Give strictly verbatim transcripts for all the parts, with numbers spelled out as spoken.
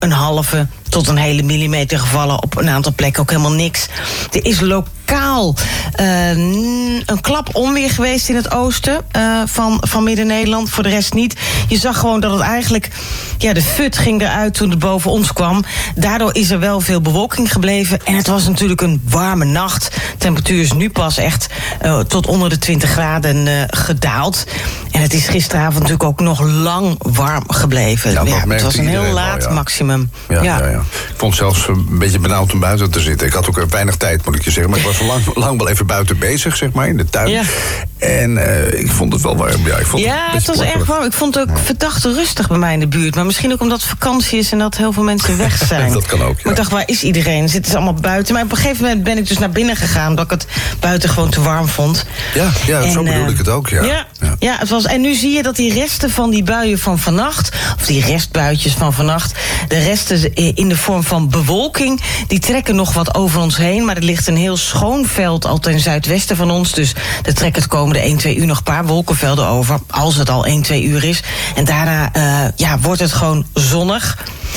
een halve tot een hele millimeter gevallen. Op een aantal plekken ook helemaal niks. Er is lokaal uh, een klap onweer geweest in het oosten uh, van, van Midden-Nederland. Voor de rest niet. Je zag gewoon dat het eigenlijk... Ja, de fut ging eruit toen het boven ons kwam. Daardoor is er wel veel bewolking gebleven. En het was natuurlijk een warme nacht. De temperatuur is nu pas echt uh, tot onder de twintig graden uh, gedaald. En het is gisteravond natuurlijk ook nog lang warm gebleven. Ja, ja, het was een heel wel, laat ja. maximum. Ja, Ja. ja, ja. Ik vond het zelfs een beetje benauwd om buiten te zitten. Ik had ook weinig tijd, moet ik je zeggen. Maar ik was lang, lang wel even buiten bezig, zeg maar, in de tuin. Ja. En uh, ik vond het wel warm. Ja, ik vond Ja, het, het was erg warm. Ik vond het ook verdacht rustig bij mij in de buurt. Maar misschien ook omdat het vakantie is en dat heel veel mensen weg zijn. Dat kan ook, ja. Maar ik dacht, waar is iedereen? Zitten ze allemaal buiten? Maar op een gegeven moment ben ik dus naar binnen gegaan... omdat ik het buiten gewoon te warm vond. Ja, ja en, zo bedoel uh, ik het ook, ja. Ja, ja. ja, het was, en nu zie je dat die resten van die buien van vannacht... of die restbuitjes van vannacht... de resten in de vorm van bewolking... die trekken nog wat over ons heen. Maar er ligt een heel schoon veld al ten zuidwesten van ons. Dus er trekken het komende één, twee uur nog een paar wolkenvelden over. Als het al één, twee uur is. En daarna uh, ja, wordt het gewoon zonnig.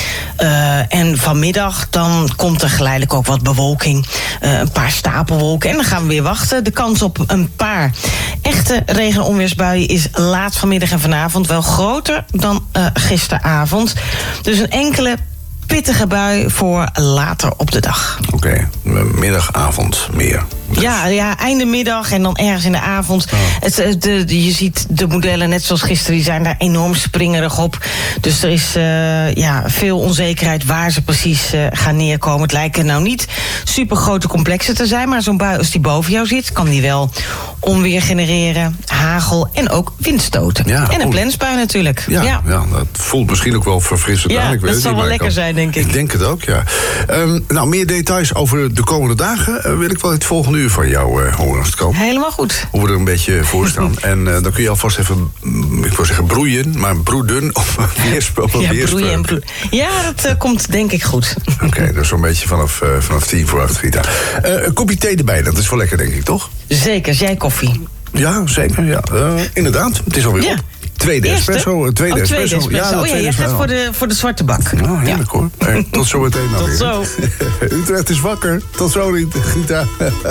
Uh, en vanmiddag dan komt er geleidelijk ook wat bewolking. Uh, een paar stapelwolken. En dan gaan we weer wachten. De kans op een paar echte regen- en onweersbuien is laat vanmiddag en vanavond wel groter dan uh, gisteravond. Dus een enkele pittige bui voor later op de dag. Oké, okay. Middag, avond meer. Dus. Ja, ja, einde middag en dan ergens in de avond. Oh. Het, de, de, je ziet de modellen, net zoals gisteren, die zijn daar enorm springerig op. Dus er is uh, ja, veel onzekerheid waar ze precies uh, gaan neerkomen. Het lijken nou niet super grote complexen te zijn... maar zo'n bui als die boven jou zit, kan die wel onweer genereren, hagel en ook windstoten. Ja, en een plensbui natuurlijk. Ja, ja. ja, dat voelt misschien ook wel verfrissend ja, aan. Ik weet dat zal niet, wel lekker kan, zijn, denk ik. Ik denk het ook, ja. Um, nou, meer details over de komende dagen... Uh, wil ik wel het volgende uur van jou uh, horen als het kan. Helemaal goed. Hoe we er een beetje voor staan. En uh, dan kun je alvast even, ik wil zeggen broeien... maar broeden of weerspel. Ja, broeien en broeden. Ja, dat uh, komt denk ik goed. Oké, okay, dus zo'n beetje vanaf, uh, vanaf tien voor acht, Rita. Uh, een kopje thee erbij, dat is wel lekker, denk ik, toch? Zeker, jij koffie. Ja, zeker, ja. Uh, inderdaad, het is alweer ja. op. Tweede Eerste? espresso. Tweede oh, espresso. Tweede espresso. Ja, oh ja, jij gaat voor de, voor de zwarte bak. Oh, heerlijk ja. hoor. Hey, tot zo meteen nou Tot weer. zo. Utrecht is wakker. Tot zo, Rita.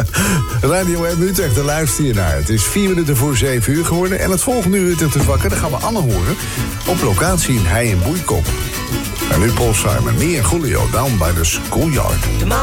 Radio M Utrecht, daar luister je naar. Het is vier minuten voor zeven uur geworden. En het volgende uur Utrecht is wakker. Dan gaan we Anne horen. Op locatie in Hei en Boeikop. En nu Paul Simon. Me en Julio down by the schoolyard.